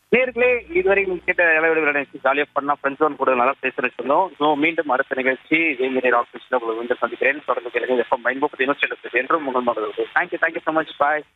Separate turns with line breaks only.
நேர்களே இதுவரை நீங்கள் கேட்ட இளவெளி நிகழ்ச்சி ஜாலியாக பண்ணா ஃப்ரெண்ட்ஸ் கூட நல்லா பேசுறேன்னு சொன்னோம். ஸோ மீண்டும் அடுத்த நிகழ்ச்சி இதே மாதிரி ராக் உங்களுக்கு வந்து சந்திக்கிறேன். தொடர்ந்து கேளுங்க. எப்போ மைண்ட் புக் யூனிவர்சிட்டி என்றும் உங்கள் மகள். Thank you so much. பாய்.